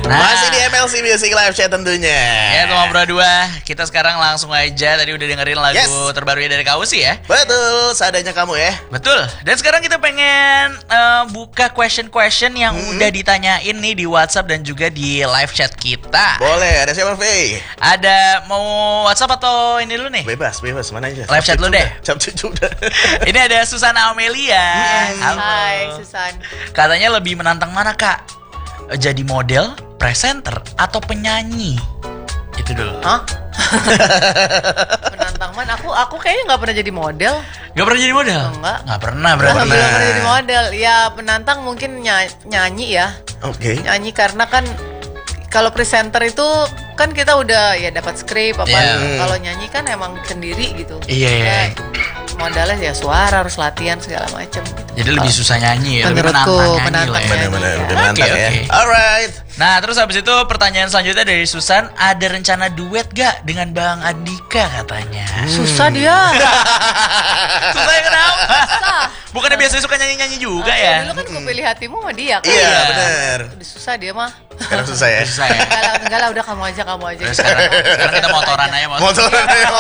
Masih di MLC Music Live Chat tentunya. Ya teman berdua, kita sekarang langsung aja tadi udah dengerin lagu terbarunya dari Kausi ya. Betul, seadanya kamu ya. Betul. Dan sekarang kita pengen buka question yang udah ditanyain nih di WhatsApp dan juga di live chat kita. Boleh, ada siapa Faye? Ada mau WhatsApp atau ini dulu nih? Bebas, mana aja. Live chat lu deh. Capcus udah. Ini ada Susana Amelia. Halo. Hai Susan. Katanya lebih menantang mana kak? Jadi model, presenter, atau penyanyi? Itu dulu. Hah? Penantang man, aku kayaknya nggak pernah jadi model. Gak pernah jadi model? Enggak. Gak pernah berarti. Belum pernah jadi model. Ya penantang mungkin nyanyi ya. Oke. Nyanyi karena kan kalau presenter itu kan kita udah ya dapat skrip apa. Kalau nyanyi kan emang sendiri gitu. Iya. Modalnya ya suara, harus latihan segala macam. Jadi lebih susah nyanyi ya. Menurutku penantang nyanyi. Benar-benar Ya. udah menantang ya. Oke. Alright. Nah terus habis itu pertanyaan selanjutnya dari Susan, ada rencana duet gak dengan Bang Andika katanya? Susah dia. Susah ya kenapa? Susah. Bukannya biasanya suka nyanyi-nyanyi juga ya? Dulu kan gue pilih hatimu sama dia kan. Iya, benar. Udah susah dia mah. Sekarang susah ya. Susah ya? Enggak lah, udah kamu aja. Terus sekarang kita motoran aja. Motoran aja.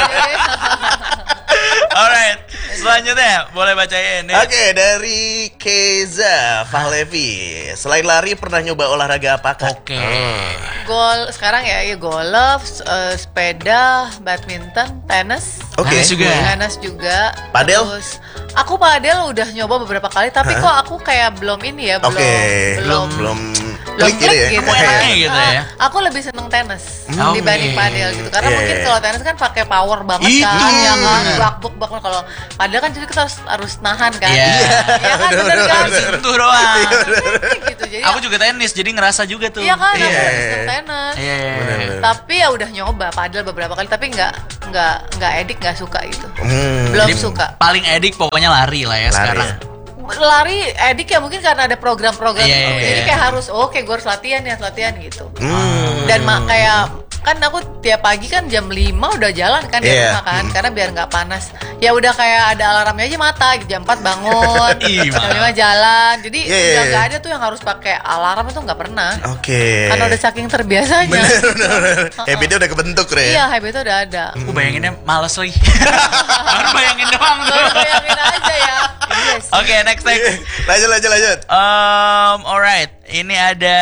Alright, selanjutnya boleh bacain nih. Oke, dari Keza Fahlevi. Selain lari pernah nyoba olahraga apakah? Oke. Gol sekarang ya golf, sepeda, badminton, tenis. Oke. Tenis juga. Tenis juga. Padel? Terus, aku padel udah nyoba beberapa kali, tapi kok aku kayak belum ini ya, belum klik klik gitu ya. Enaknya gitu ya. Aku lebih seneng tenis Oke. dibanding padel gitu. Karena Iya, mungkin iya. kalau tenis kan pakai power banget Itu. kan, ya kan, bak. Kalau padel kan jadi kita harus nahan kan. Iya. Iya kan, bener kan? Sentuh doang. Gitu. Jadi Aku juga tenis, jadi ngerasa juga tuh. iya kan, aku Iya. lebih seneng tenis. Iya. Bener-bener. Tapi ya udah nyoba padel beberapa kali, tapi nggak edik, nggak suka gitu. Hmm. Belum Jadi suka. paling edik pokoknya lari lah ya Lari sekarang. ya. Lari edik ya mungkin karena ada program-program Iya, itu. iya, Jadi iya. kayak harus gue harus latihan gitu. Hmm. Dan kayak kan aku tiap pagi kan jam 5 udah jalan kan di Iya. rumah kan, karena biar nggak panas. Ya udah kayak ada alarmnya aja mata, jam 4 bangun, Ih, jam 5 jalan. Jadi Iya, udah iya. nggak ada tuh yang harus pakai alarm, itu nggak pernah. Oke. Karena udah saking terbiasanya. Bener. Habitnya udah kebentuk Re. Iya, habitnya udah ada. Aku bayanginnya males lagi. Baru bayangin doang tuh. Baru bayangin aja ya. Iya sih. Oke, next. Lanjut. Alright, ini ada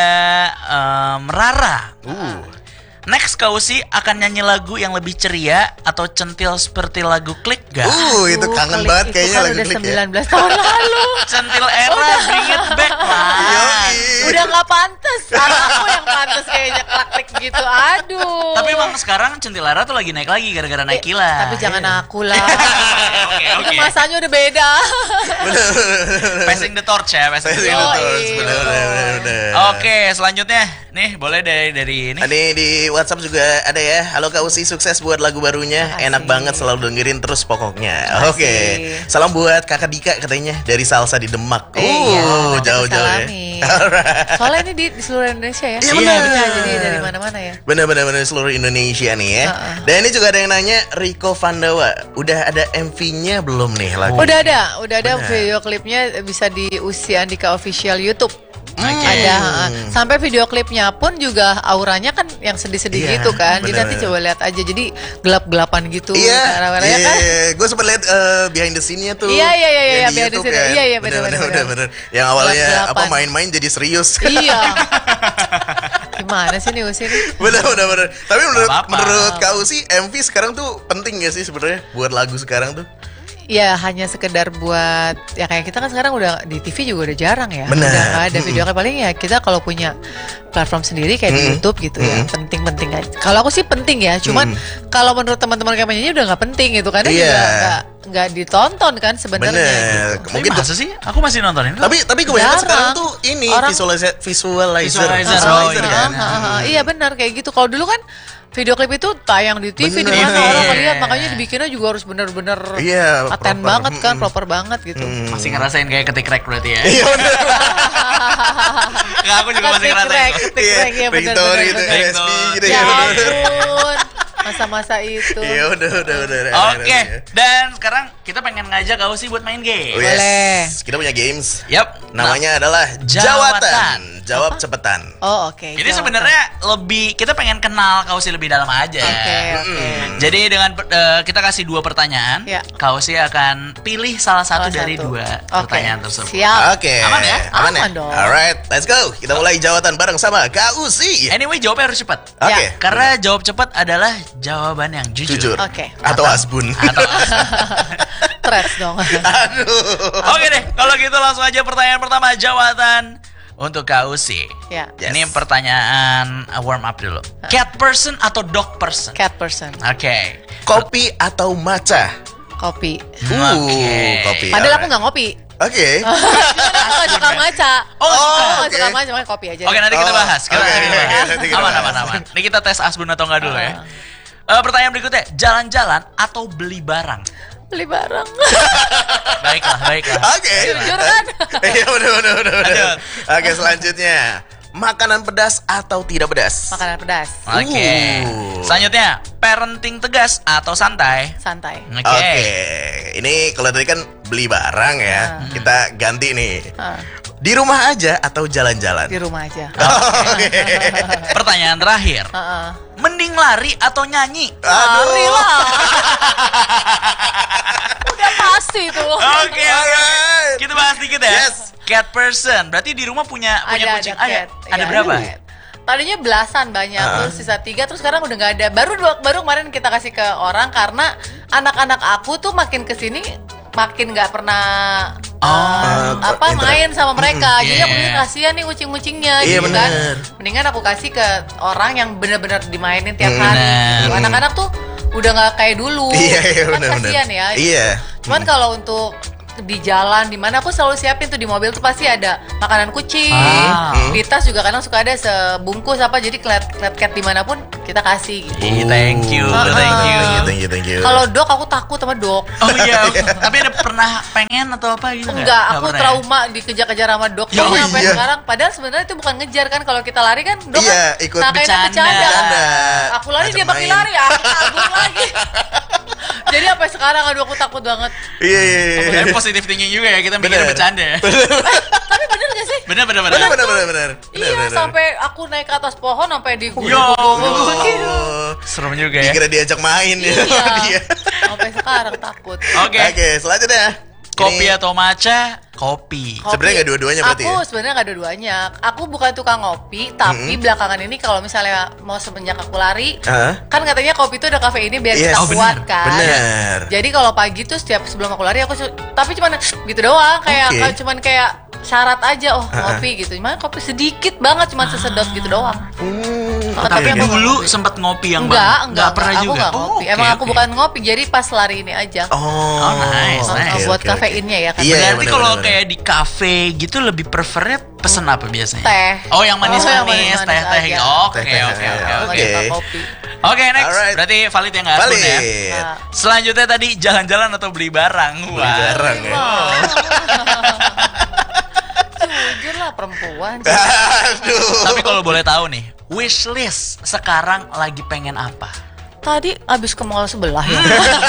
Rara. Next Kausi akan nyanyi lagu yang lebih ceria atau centil seperti lagu Klik gak? Itu kangen Klik banget itu kayaknya kan lagu udah Klik ya. 19 tahun lalu. Centil era, bring it back lah. Yoi. Udah nggak pantas. Aku yang pantas kayaknya Klik gitu. Aduh. Tapi emang sekarang centil era tuh lagi naik lagi gara-gara naik Naikila. Tapi jangan aku lah. Oke. Itu masanya udah beda. Passing the torch ya, passing the Passing the torch. torch, bener. Oke, selanjutnya nih boleh dari ini. Ada di WhatsApp juga ada ya. Halo Kak Usi, sukses buat lagu barunya. Makasih. Enak banget, selalu dengerin terus pokoknya. Makasih. Oke. Salam buat Kakak Dika katanya dari Salsa di Demak. Iya, nanti Jauh-jauh aku ya. salamin. Alright. Soalnya ini di seluruh Indonesia ya. Iya, benar. Jadi dari mana-mana ya. Bener-bener seluruh Indonesia nih ya. Dan ini juga ada yang nanya, Riko Vandawa, udah ada MV-nya belum nih lagu? Udah ada Benar. video klipnya, bisa di Usi Andika Official YouTube. Oke. Ada sampai video klipnya pun juga auranya kan yang sedih-sedih Iya, gitu kan. Jadi bener. nanti coba lihat aja. Jadi gelap-gelapan gitu. Iya, Warna-warnanya kan. gue sempat lihat behind the scene-nya tuh. Iya, Yang di behind the YouTube scene. kan. Iya, bener. Bener. Yang awalnya Gelap-gelapan. main-main jadi serius. Iya. Gimana sih nih Usi nih? bener. Tapi apa-apa. menurut Kak Usi, MV sekarang tuh penting gak sih sebenarnya buat lagu sekarang tuh? Ya hanya sekedar buat ya kayak kita kan sekarang udah di TV juga udah jarang ya. Benar. Udah nggak ada video klip, paling ya kita kalau punya platform sendiri kayak di YouTube gitu ya. Penting aja. Kalau aku sih penting ya. Cuman kalau menurut teman-teman kayak penyanyi udah nggak penting gitu karena Iya. juga nggak ditonton kan sebenarnya. Bener. Gitu. Mungkin masa sih? Aku masih nontonin kok. Tapi kebanyakan Jarang. sekarang tuh ini Orang- Visualizer. visualizer. Oh, Visualizer iya. kan. Iya benar kayak gitu. Kalau dulu kan video klip itu tayang di TV di Bener. mana orang ngeliat, makanya dibikinnya juga harus bener-bener Iya, paten proper. banget kan, proper banget gitu. Masih ngerasain kayak ketik rek berarti ya. Iya bener. Enggak, aku juga masih ngerasain. Ketik rek ya Ringtone gitu, bener-bener. RSP gitu Ya ya. ampun. Masa-masa itu. Iya udah. Oke, dan sekarang kita pengen ngajak Ausi buat main game. Oh, yes. Boleh. Kita punya games. Yap. Namanya adalah Jawatan. Jawab cepetan. Oh, oke. Jadi sebenarnya lebih kita pengen kenal Kausi lebih dalam aja. Oke. Jadi dengan kita kasih 2 pertanyaan, Ya. Kausi akan pilih salah satu Salah dari satu. 2 Oke. pertanyaan tersebut. Siap. Oke. Aman ya? Aman dong. Alright, let's go. Kita mulai jawatan bareng sama Kak Usi. Anyway, jawabnya harus cepat. Oke. Ya. Karena jawab cepat adalah jawaban yang Jujur. Oke. Atau asbun. Stres dong. Aduh. Oke deh, kalau gitu langsung aja pertanyaan pertama jawatan untuk Kak Usi. Ya. Yes. Ini pertanyaan warm up dulu. Cat person atau dog person? Cat person. Oke. Kopi atau matcha? Kopi. Oke. Kopi. Padahal aku alright. nggak ngopi. Oke. Aku nggak suka matcha. Oh, Aku oke. nggak suka matcha, makanya kopi aja. Oke, nanti kita Oh, bahas. oke, Nanti kita bahas. nanti kita Aman. bahas. Ini kita tes asbun atau enggak dulu ya. Pertanyaan berikutnya, jalan-jalan atau beli barang? Beli barang. Baiklah. Oke. Jujur kan? Iya udah. Lanjut. Oke, selanjutnya. Makanan pedas atau tidak pedas? Makanan pedas. Oke. Selanjutnya, parenting tegas atau santai? Santai. Oke. Ini kalau tadi kan beli barang ya. Kita ganti nih. Ah, Di rumah aja atau jalan-jalan? di rumah aja. Pertanyaan terakhir, Heeh. mending lari atau nyanyi? Lari lah. Udah pasti tuh. Oke. Alright. Kita bahas dikit ya. Yes. Cat person. Berarti di rumah punya kucing. cat. Ada Iya, berapa? cat. Tadinya belasan banyak, terus sisa 3, terus sekarang udah nggak ada. Baru kemarin kita kasih ke orang karena anak-anak aku tuh makin kesini makin nggak pernah main sama mereka. Jadi aku pikir kasihan nih kucing-kucingnya Iya, gitu kan. bener. Mendingan aku kasih ke orang yang benar-benar dimainin tiap hari. Bener. Gitu. Anak-anak tuh udah nggak kayak dulu. Iya, Kan benar. kasihan ya. Iya. Cuman kalau untuk di jalan di mana aku selalu siapin tuh di mobil tuh pasti ada makanan kucing. Di tas juga kadang suka ada sebungkus apa, jadi keliat cat dimanapun kita kasih gitu. Thank you. Thank you. Kalau dog aku takut sama dog. Oh iya, tapi ada pernah pengen atau apa gitu nggak? Enggak, Nggak aku pernah ya? trauma dikejar-kejar sama dog. Ya, Pokoknya sampai iya. sekarang. Padahal sebenarnya itu bukan ngejar kan, kalau kita lari kan dog Iya, kan ikut kayaknya bercanda. Aku lari dia Ngajak pakai main. lari, aku kabur lagi. Jadi sampai sekarang aduh aku takut banget. Iya. Tapi positif thinking juga ya, kita mikir Bener. bercanda ya. Tapi bener gak sih? Bener. Benar. Iya, sampai aku naik ke atas pohon sampai di Yo. Oh, Serem juga ya. dikira diajak main ya sama dia. Sampai sekarang takut. Oke. Oke, selanjutnya. Kopi Ini atau matcha? Kopi. Sebenarnya nggak dua-duanya berarti Aku ya? sebenarnya nggak dua-duanya. Aku bukan tukang ngopi, tapi belakangan ini kalau misalnya mau semenjak aku lari, Hah? kan katanya kopi itu ada kafeinnya biar Yes. kita Oh, kuat bener. kan. Bener. Jadi kalau pagi tuh setiap sebelum aku lari aku tapi cuman gitu doang, kayak Oke. cuman kayak syarat aja ngopi gitu. Cuman kopi sedikit banget, cuman sesedot gitu doang. Tapi aku dulu ngopi. sempat ngopi yang Enggak pernah aku juga. nggak ngopi. Emang aku bukan ngopi, jadi pas lari ini aja. Oh, nice. Buat kafeinnya ya kan. Iya, Berarti bener, kalau bener. kayak di cafe gitu lebih prefernya pesen apa biasanya? Teh. Oh, yang manis-manis, yang manis-manis teh-teh. aja. Oke. Teh-teh. Oke. Nggak Oke. suka kopi. Oke, next. Alright. Berarti valid ya nggak Asbun ya? Valid. Nah, Selanjutnya tadi jalan-jalan atau beli barang? Beli barang ya. Jujur lah perempuan. Aduh. Tapi kalau boleh tahu nih, wishlist sekarang lagi pengen apa? Tadi abis ke mall sebelah ya.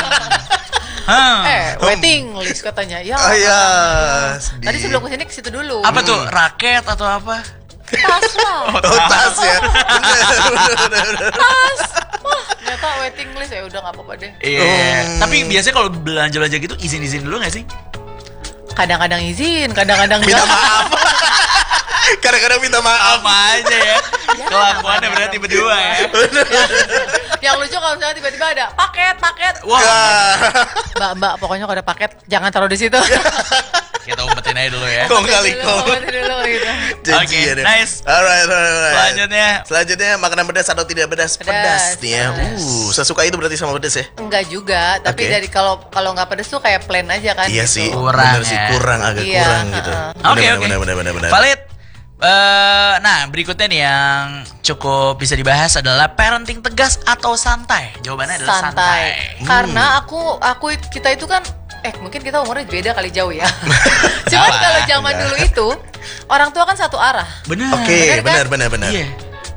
Waiting list katanya. Ya. Oh iya. Tadi sebelum kesini ke situ dulu. Apa tuh? Raket atau apa? Tas lah. Oh, tas ya. Bener. Tas. Wah, ternyata waiting list ya udah nggak apa-apa deh. Iya. Tapi biasanya kalau belanja-belanja gitu izin-izin dulu nggak sih? Kadang-kadang izin, kadang-kadang Minta enggak. maaf. Kadang-kadang minta maaf. Sama aja ya. Kelakuannya berarti berdua ya. Yang lucu kalau misalnya tiba-tiba ada paket. Wah, Mbak, pokoknya kalau ada paket jangan taruh di situ. kita umpetin aja dulu ya. Kong kali kong. Dulu gitu. Janjian Oke, ya. nice. Alright. Selanjutnya. Makanan pedas atau tidak pedas? Pedas nih ya. Sesuka itu berarti sama pedas ya? Enggak juga, tapi Oke. dari kalau nggak pedes tuh kayak plain aja kan. Iya gitu. sih. Kurang Bener sih, ya. kurang agak Iya, kurang gitu. Oke. Benar. Valid. Nah, berikutnya nih yang cukup bisa dibahas adalah parenting tegas atau santai. Jawabannya adalah santai. Karena kita itu kan mungkin kita umurnya beda kali jauh ya. Cuman kalau zaman dulu itu orang tua kan satu arah. Benar. Oke, Bener kan? benar. Iya.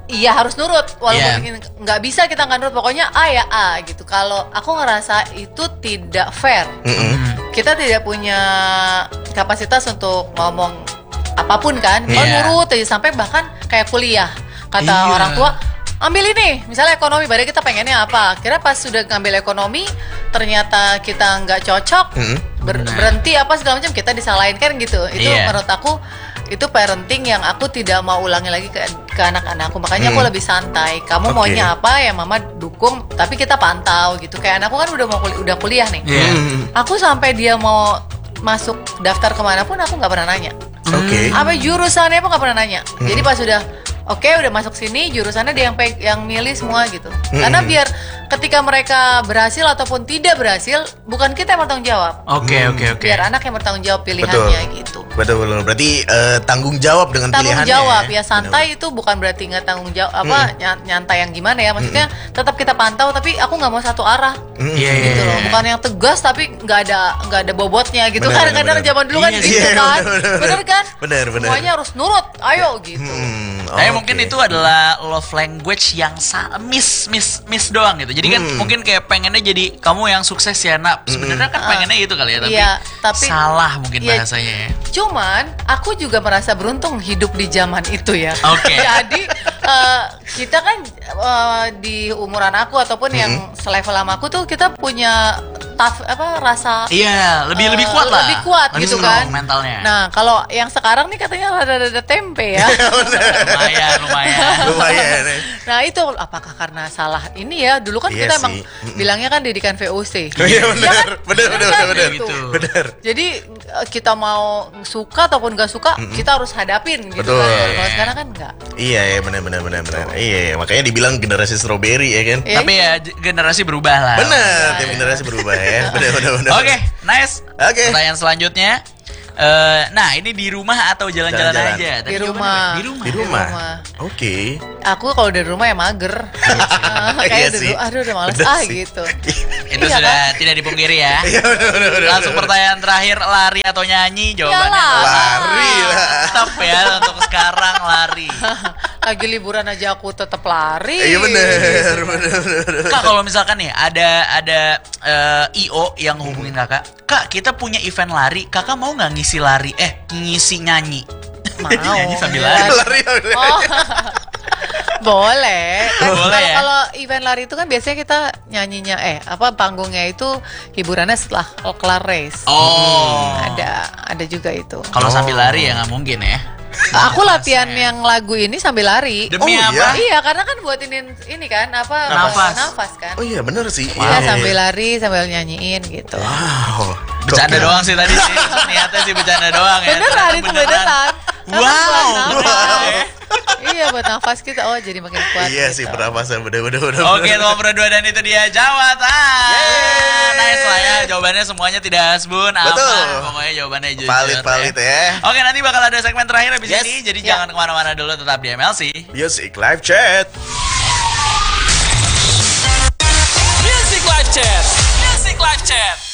iya harus nurut, walaupun Iya. nggak bisa kita nggak nurut, pokoknya A ya A gitu. Kalau aku ngerasa itu tidak fair, kita tidak punya kapasitas untuk ngomong apapun kan. Oh Iya. nurut aja, sampai bahkan kayak kuliah kata Iya. orang tua, ambil ini, misalnya ekonomi, padahal kita pengennya apa. Kira pas sudah ngambil ekonomi, ternyata kita nggak cocok, berhenti apa segala macam, kita disalahin kan gitu. Itu Iya. menurut aku itu parenting yang aku tidak mau ulangi lagi ke anak-anakku. Makanya aku lebih santai. Kamu Oke. maunya apa ya mama dukung, tapi kita pantau gitu. Kayak anakku kan udah kuliah nih. Iya. Aku sampai dia mau masuk daftar kemanapun aku nggak pernah nanya. Oke. Apa jurusannya pun nggak pernah nanya. Jadi pas udah udah masuk sini, jurusannya dia yang milih semua gitu. Karena biar ketika mereka berhasil ataupun tidak berhasil, bukan kita yang bertanggung jawab. Oke. Biar anak yang bertanggung jawab pilihannya gitu. Betul. Berarti tanggung jawab dengan Tanggung pilihannya. jawab ya, santai itu bukan berarti nggak tanggung jawab nyantai yang gimana ya, maksudnya tetap kita pantau, tapi aku nggak mau satu arah Iya. gitu loh, bukan yang tegas tapi nggak ada bobotnya gitu. Benar, Kadang-kadang benar. zaman dulu kan Iya, gitu iya, kan, benar. bener kan, Benar. semuanya harus nurut, ayo gitu. Tapi mungkin itu adalah love language yang miss doang gitu. Jadi kan mungkin kayak pengennya jadi kamu yang sukses ya nak. Sebenarnya kan pengennya itu kali ya, Iya, tapi salah mungkin iya, bahasanya ya. Cuman aku juga merasa beruntung hidup di zaman itu ya. Oke. Jadi kita kan di umuran aku ataupun yang selevel sama aku tuh kita punya rasa Iya, lebih kuat lah. lebih kuat Lebih gitu strong kan mentalnya. Nah kalau yang sekarang nih katanya ada tempe ya. lumayan. Lumayan. Nah itu apakah karena salah ini ya? Dulu kan Iya kita sih. emang bilangnya kan didikan VOC. Iya benar. Bener kan? Benar. Gitu. Benar. Jadi kita mau suka ataupun gak suka, kita harus hadapin gitu Betul. kan. Kalau sekarang kan enggak. Iya, benar. Iya, makanya dibilang generasi strawberry ya kan. Iya. Tapi ya generasi berubah lah. Benar, tiap generasi berubah ya. Benar. Oke, nice. Oke. Pertanyaan selanjutnya. Nah, ini di rumah atau jalan-jalan Jalan-jalan. aja? Tadi Di jawabannya rumah. apa? Di rumah. Di rumah. rumah. Oke. Aku kalau dari rumah ya mager. Iya Kayak sih. dulu, aduh udah males Bener sih. gitu. Itu Iya sudah tidak dipungkiri ya. Iya benar. Langsung pertanyaan terakhir, lari atau nyanyi? Jawabannya Iyalah. Lari lah. tetap ya untuk sekarang lari. Lagi liburan aja aku tetap lari. Iya benar. Kak, kalau misalkan nih ada IO yang hubungin kakak, Kak kita punya event lari, kakak mau nggak ngisi lari? Ngisi nyanyi. Mau. Nyanyi sambil Iya. lari. Lari. Oh. Boleh. Kan Boleh ya? Kalau event lari itu kan biasanya kita nyanyinya panggungnya itu hiburannya setelah kelar race. Oh. Ada juga itu. Kalau sambil lari ya nggak mungkin ya. Aku latihan yang lagu ini sambil lari. Demi Oh, apa? Iya, karena kan buat ini kan nafas kan. Oh iya benar sih. Iya, Iya. sambil lari sambil nyanyiin gitu. Wow. Bercanda Gokil. doang sih tadi sih. Niatnya sih bercanda doang ya. Beneran Ternyata itu beneran. Karena Wow. buat nafas. Wow. Iya, buat nafas kita jadi makin kuat. Iya gitu. sih pernapasan bener. Oke, nomor 2 dan itu dia jawatan. Yeay. Nice lah ya. Jawabannya semuanya tidak asbun, Betul. aman. Pokoknya jawabannya jujur. Valid ya. Oke, nanti bakal ada segmen terakhir habis Yes. ini. Jadi Ya. jangan kemana-mana dulu, tetap di MLC. Music live chat. Music Live Chat. Music Live Chat.